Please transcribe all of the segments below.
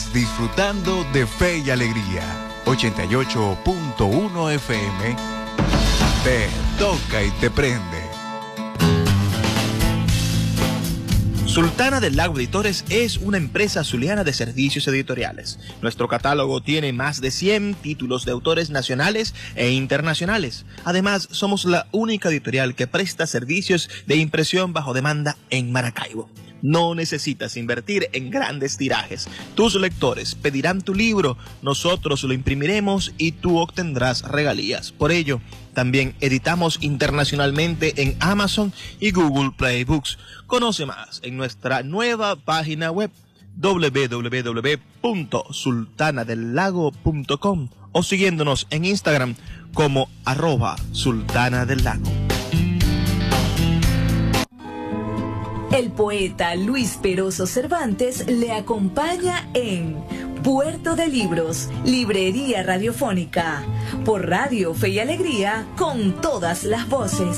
Estás disfrutando de Fe y Alegría. 88.1 FM. Te toca y te prende. Sultana del Lago Editores es una empresa zuliana de servicios editoriales. Nuestro catálogo tiene más de 100 títulos de autores nacionales e internacionales. Además, somos la única editorial que presta servicios de impresión bajo demanda en Maracaibo. No necesitas invertir en grandes tirajes. Tus lectores pedirán tu libro, nosotros lo imprimiremos y tú obtendrás regalías. Por ello, también editamos internacionalmente en Amazon y Google Play Books. Conoce más en nuestra nueva página web www.sultanadelago.com o siguiéndonos en Instagram como @sultanadelago. El poeta Luis Peroso Cervantes le acompaña en Puerto de Libros, Librería Radiofónica, por Radio Fe y Alegría, con todas las voces.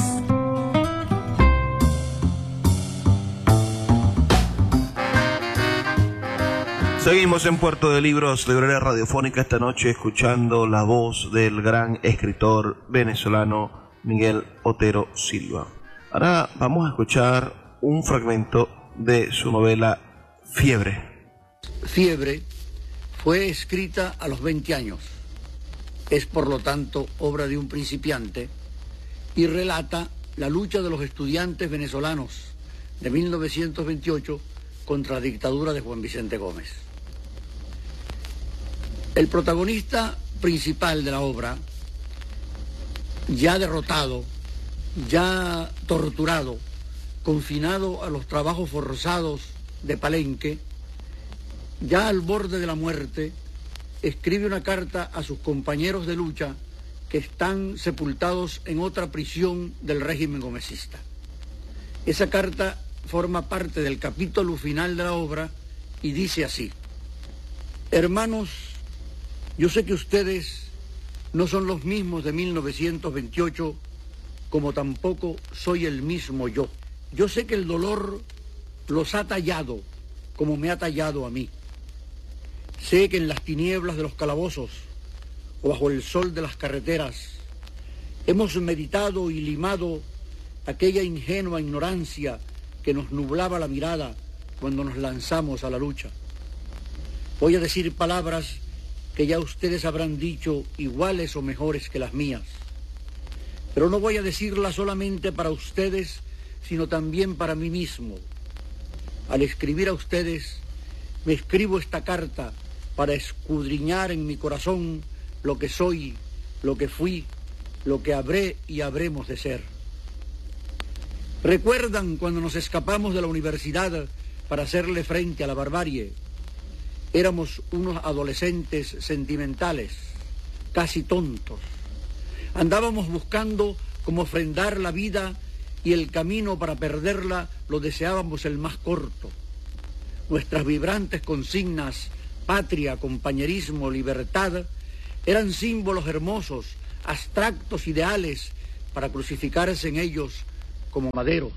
Seguimos en Puerto de Libros, Librería Radiofónica, esta noche escuchando la voz del gran escritor venezolano Miguel Otero Silva. Ahora vamos a escuchar un fragmento de su novela Fiebre. Fiebre fue escrita a los 20 años. Es por lo tanto obra de un principiante y relata la lucha de los estudiantes venezolanos de 1928 contra la dictadura de Juan Vicente Gómez. El protagonista principal de la obra, ya derrotado, ya torturado, confinado a los trabajos forzados de Palenque, ya al borde de la muerte, escribe una carta a sus compañeros de lucha que están sepultados en otra prisión del régimen gomecista. Esa carta forma parte del capítulo final de la obra y dice así: hermanos, yo sé que ustedes no son los mismos de 1928, como tampoco soy el mismo yo. Yo sé que el dolor los ha tallado como me ha tallado a mí. Sé que en las tinieblas de los calabozos o bajo el sol de las carreteras hemos meditado y limado aquella ingenua ignorancia que nos nublaba la mirada cuando nos lanzamos a la lucha. Voy a decir palabras que ya ustedes habrán dicho iguales o mejores que las mías, pero no voy a decirlas solamente para ustedes, sino también para mí mismo. Al escribir a ustedes, me escribo esta carta para escudriñar en mi corazón lo que soy, lo que fui, lo que habré y habremos de ser. ¿Recuerdan cuando nos escapamos de la universidad para hacerle frente a la barbarie? Éramos unos adolescentes sentimentales, casi tontos. Andábamos buscando cómo ofrendar la vida y el camino para perderla lo deseábamos el más corto. Nuestras vibrantes consignas, patria, compañerismo, libertad, eran símbolos hermosos, abstractos ideales para crucificarse en ellos como maderos.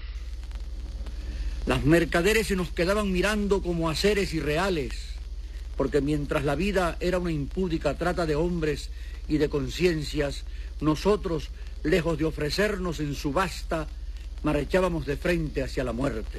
Las mercaderes se nos quedaban mirando como a seres irreales, porque mientras la vida era una impúdica trata de hombres y de conciencias, nosotros, lejos de ofrecernos en subasta, marchábamos de frente hacia la muerte.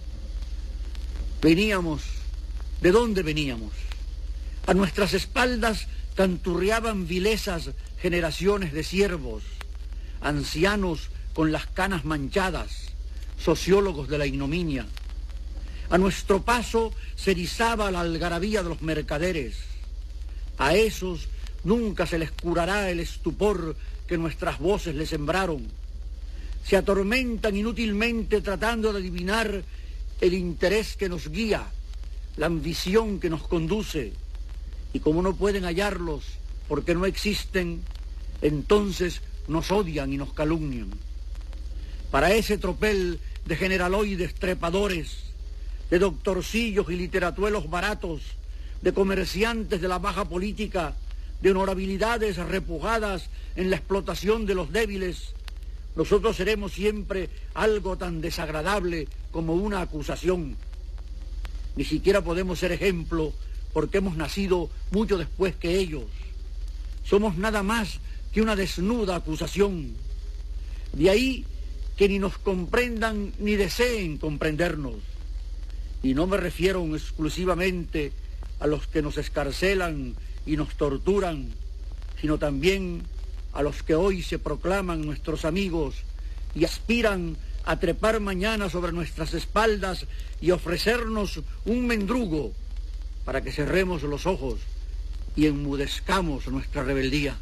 Veníamos, ¿de dónde veníamos? A nuestras espaldas canturreaban vilesas generaciones de siervos, ancianos con las canas manchadas, sociólogos de la ignominia. A nuestro paso se erizaba la algarabía de los mercaderes. A esos nunca se les curará el estupor que nuestras voces les sembraron. Se atormentan inútilmente tratando de adivinar el interés que nos guía, la ambición que nos conduce. Y como no pueden hallarlos porque no existen, entonces nos odian y nos calumnian. Para ese tropel de generaloides trepadores, de doctorcillos y literatuelos baratos, de comerciantes de la baja política, de honorabilidades repujadas en la explotación de los débiles, nosotros seremos siempre algo tan desagradable como una acusación. Ni siquiera podemos ser ejemplo porque hemos nacido mucho después que ellos. Somos nada más que una desnuda acusación. De ahí que ni nos comprendan ni deseen comprendernos. Y no me refiero exclusivamente a los que nos escarcelan y nos torturan, sino también a los que hoy se proclaman nuestros amigos y aspiran a trepar mañana sobre nuestras espaldas y ofrecernos un mendrugo para que cerremos los ojos y enmudezcamos nuestra rebeldía.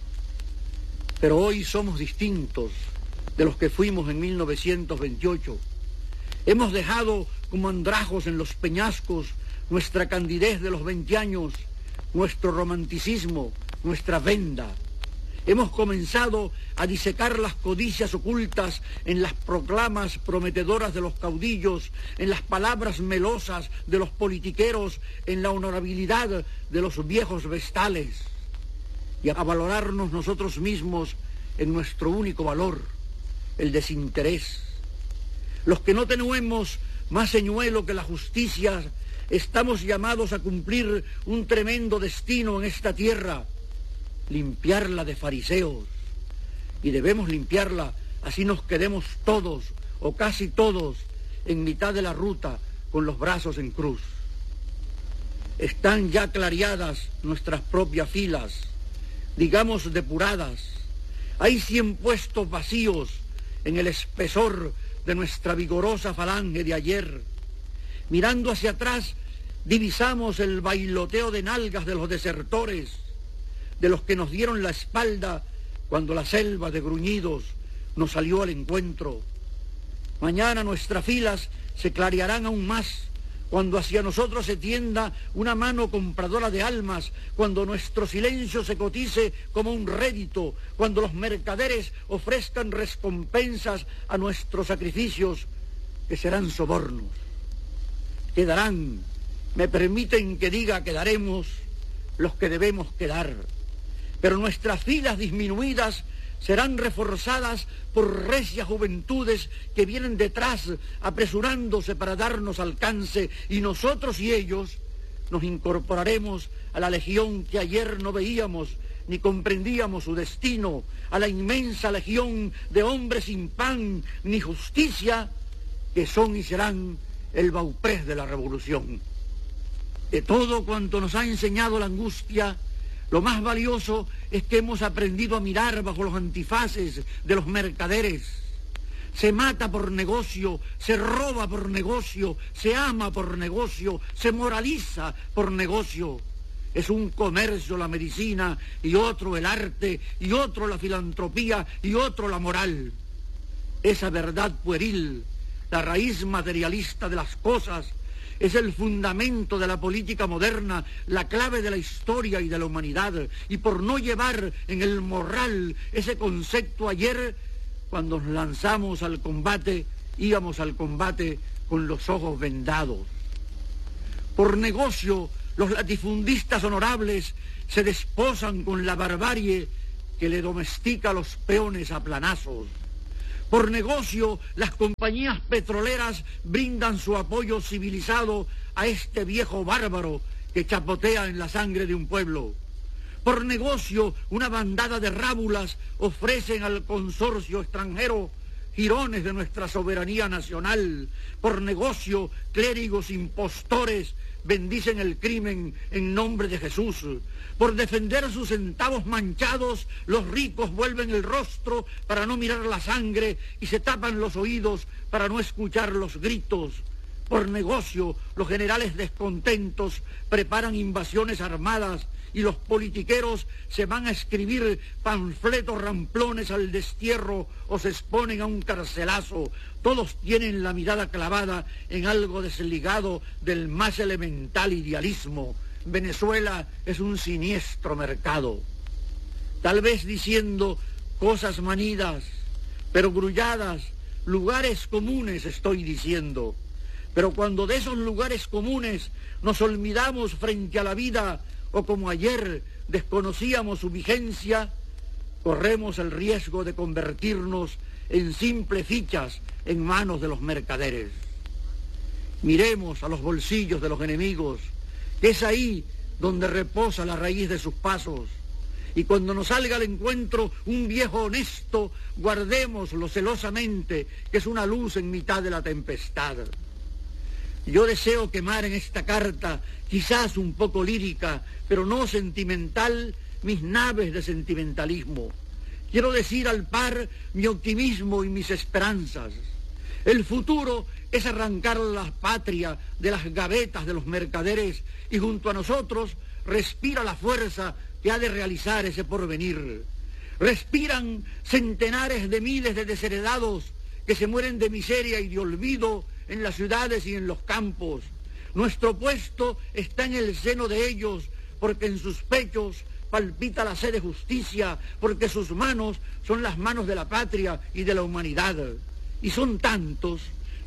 Pero hoy somos distintos de los que fuimos en 1928. Hemos dejado como andrajos en los peñascos nuestra candidez de los 20 años, nuestro romanticismo, nuestra venda. Hemos comenzado a disecar las codicias ocultas en las proclamas prometedoras de los caudillos, en las palabras melosas de los politiqueros, en la honorabilidad de los viejos vestales, y a valorarnos nosotros mismos en nuestro único valor, el desinterés. Los que no tenemos más señuelo que la justicia, estamos llamados a cumplir un tremendo destino en esta tierra, limpiarla de fariseos, y debemos limpiarla, así nos quedemos todos, o casi todos, en mitad de la ruta, con los brazos en cruz. Están ya clareadas nuestras propias filas, digamos depuradas. Hay 100 puestos vacíos en el espesor de nuestra vigorosa falange de ayer. Mirando hacia atrás, divisamos el bailoteo de nalgas de los desertores, de los que nos dieron la espalda cuando la selva de gruñidos nos salió al encuentro. Mañana nuestras filas se clarearán aún más, cuando hacia nosotros se tienda una mano compradora de almas, cuando nuestro silencio se cotice como un rédito, cuando los mercaderes ofrezcan recompensas a nuestros sacrificios, que serán sobornos. Quedarán, me permiten que diga quedaremos, los que debemos quedar. Pero nuestras filas disminuidas serán reforzadas por recias juventudes que vienen detrás, apresurándose para darnos alcance, y nosotros y ellos nos incorporaremos a la legión que ayer no veíamos ni comprendíamos su destino, a la inmensa legión de hombres sin pan ni justicia, que son y serán el bauprés de la revolución. De todo cuanto nos ha enseñado la angustia, lo más valioso es que hemos aprendido a mirar bajo los antifaces de los mercaderes. Se mata por negocio, se roba por negocio, se ama por negocio, se moraliza por negocio. Es un comercio la medicina, y otro el arte, y otro la filantropía, y otro la moral. Esa verdad pueril, la raíz materialista de las cosas, es el fundamento de la política moderna, la clave de la historia y de la humanidad. Y por no llevar en el morral ese concepto ayer, cuando nos lanzamos al combate, íbamos al combate con los ojos vendados. Por negocio, los latifundistas honorables se desposan con la barbarie que le domestica a los peones a planazos. Por negocio, las compañías petroleras brindan su apoyo civilizado a este viejo bárbaro que chapotea en la sangre de un pueblo. Por negocio, una bandada de rábulas ofrecen al consorcio extranjero jirones de nuestra soberanía nacional. Por negocio, clérigos impostores bendicen el crimen en nombre de Jesús. Por defender sus centavos manchados, los ricos vuelven el rostro para no mirar la sangre y se tapan los oídos para no escuchar los gritos. Por negocio, los generales descontentos preparan invasiones armadas y los politiqueros se van a escribir panfletos ramplones al destierro o se exponen a un carcelazo. Todos tienen la mirada clavada en algo desligado del más elemental idealismo. Venezuela es un siniestro mercado. Tal vez diciendo cosas manidas, pero grulladas, lugares comunes estoy diciendo. Pero cuando de esos lugares comunes nos olvidamos frente a la vida, o como ayer desconocíamos su vigencia, corremos el riesgo de convertirnos en simples fichas en manos de los mercaderes. Miremos a los bolsillos de los enemigos, Es ahí donde reposa la raíz de sus pasos. Y cuando nos salga al encuentro un viejo honesto, guardémoslo celosamente, que es una luz en mitad de la tempestad. Yo deseo quemar en esta carta, quizás un poco lírica, pero no sentimental, mis naves de sentimentalismo. Quiero decir al par mi optimismo y mis esperanzas. El futuro es arrancar la patria de las gavetas de los mercaderes y junto a nosotros respira la fuerza que ha de realizar ese porvenir. Respiran centenares de miles de desheredados que se mueren de miseria y de olvido en las ciudades y en los campos. Nuestro puesto está en el seno de ellos, porque en sus pechos palpita la sed de justicia, porque sus manos son las manos de la patria y de la humanidad. Y son tantos,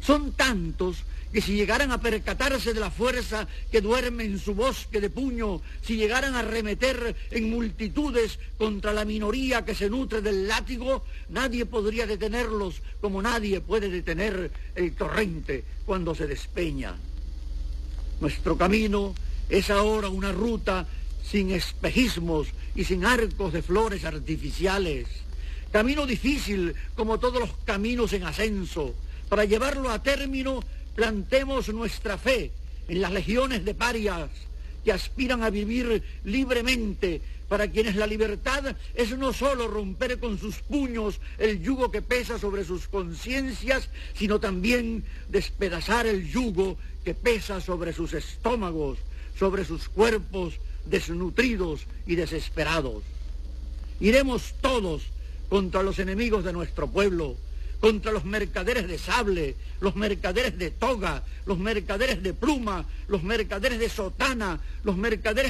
que si llegaran a percatarse de la fuerza que duerme en su bosque de puño, si llegaran a arremeter en multitudes contra la minoría que se nutre del látigo, nadie podría detenerlos como nadie puede detener el torrente cuando se despeña. Nuestro camino es ahora una ruta sin espejismos y sin arcos de flores artificiales. Camino difícil como todos los caminos en ascenso. Para llevarlo a término, plantemos nuestra fe en las legiones de parias que aspiran a vivir libremente, para quienes la libertad es no solo romper con sus puños el yugo que pesa sobre sus conciencias, sino también despedazar el yugo que pesa sobre sus estómagos, sobre sus cuerpos desnutridos y desesperados. Iremos todos contra los enemigos de nuestro pueblo, contra los mercaderes de sable, los mercaderes de toga, los mercaderes de pluma, los mercaderes de sotana, los mercaderes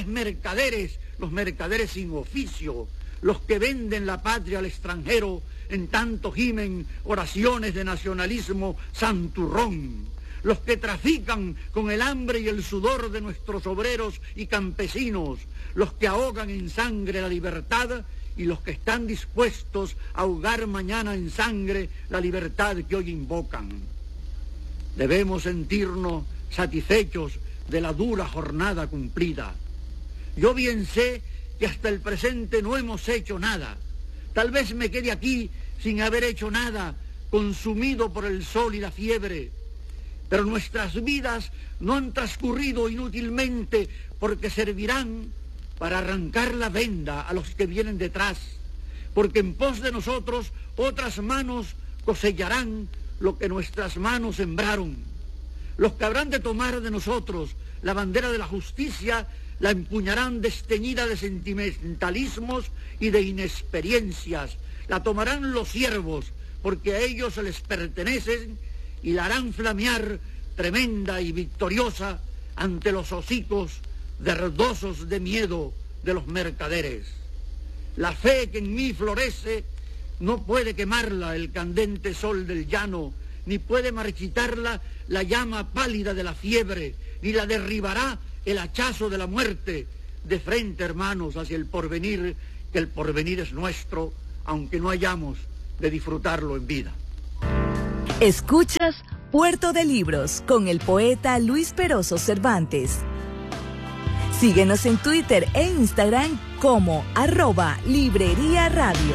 sin oficio, los que venden la patria al extranjero, en tanto gimen oraciones de nacionalismo santurrón, los que trafican con el hambre y el sudor de nuestros obreros y campesinos, los que ahogan en sangre la libertad y los que están dispuestos a ahogar mañana en sangre la libertad que hoy invocan. Debemos sentirnos satisfechos de la dura jornada cumplida. Yo bien sé que hasta el presente no hemos hecho nada. Tal vez me quede aquí sin haber hecho nada, consumido por el sol y la fiebre. Pero nuestras vidas no han transcurrido inútilmente, porque servirán para arrancar la venda a los que vienen detrás, porque en pos de nosotros otras manos cosecharán lo que nuestras manos sembraron. Los que habrán de tomar de nosotros la bandera de la justicia la empuñarán desteñida de sentimentalismos y de inexperiencias. La tomarán los siervos, porque a ellos se les pertenecen, y la harán flamear tremenda y victoriosa ante los hocicos verdosos de miedo de los mercaderes. La fe que en mí florece no puede quemarla el candente sol del llano, ni puede marchitarla la llama pálida de la fiebre, ni la derribará el hachazo de la muerte. De frente, hermanos, hacia el porvenir, que el porvenir es nuestro, aunque no hayamos de disfrutarlo en vida. Escuchas Puerto de Libros con el poeta Luis Peroso Cervantes. Síguenos en Twitter e Instagram como @Librería Radio.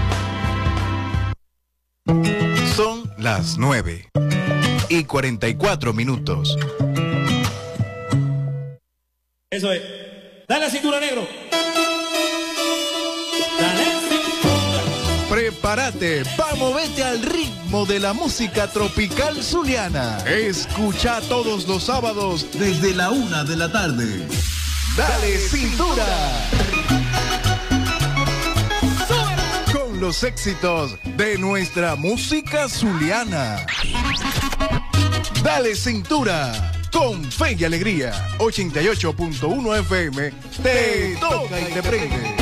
Son las 9:44. Eso es. Dale la cintura, negro. Dale cintura. Prepárate, vamos, vete al ritmo de la música tropical zuliana. Escucha todos los sábados desde la 1 de la tarde. Dale cintura. Con los éxitos de nuestra música zuliana. Dale cintura. Con Fe y Alegría, 88.1 FM, te toca y te prende.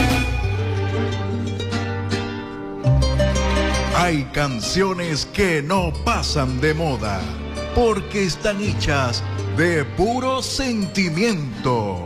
Hay canciones que no pasan de moda, porque están hechas de puro sentimiento.